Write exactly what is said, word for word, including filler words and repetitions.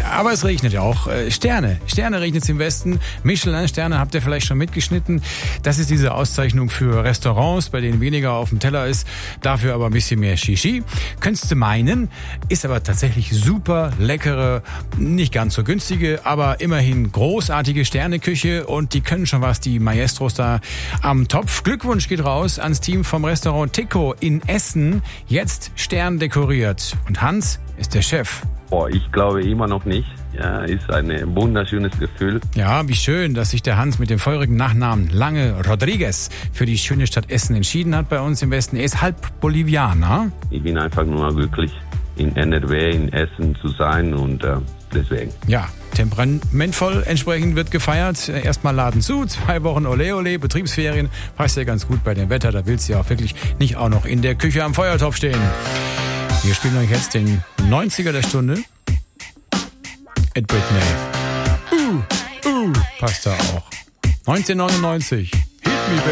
Aber es regnet ja auch. Sterne. Sterne regnet es im Westen. Michelin-Sterne habt ihr vielleicht schon mitgeschnitten. Das ist diese Auszeichnung für Restaurants, bei denen weniger auf dem Teller ist, dafür aber ein bisschen mehr Shishi. Könntest du meinen, ist aber tatsächlich super leckere, nicht ganz so günstige, aber immerhin großartige Sterneküche und die können schon was, die Maestros da am Topf. Glückwunsch geht raus ans Team vom Restaurant Tico in Essen. Jetzt Stern dekoriert. Und Hans ist der Chef. Boah, ich glaube immer noch nicht. Ja, ist ein wunderschönes Gefühl. Ja, wie schön, dass sich der Hans mit dem feurigen Nachnamen Lange Rodriguez für die schöne Stadt Essen entschieden hat bei uns im Westen. Er ist halb Bolivianer. Ich bin einfach nur glücklich, in N R W, in Essen zu sein und äh, deswegen. Ja, temperamentvoll entsprechend wird gefeiert. Erstmal Laden zu, zwei Wochen Ole Ole, Betriebsferien. Passt ja ganz gut bei dem Wetter, da willst du ja auch wirklich nicht auch noch in der Küche am Feuertopf stehen. Wir spielen euch jetzt den neunziger der Stunde. Ed Britney. Uh, uh, passt da auch. neunzehnhundertneunundneunzig.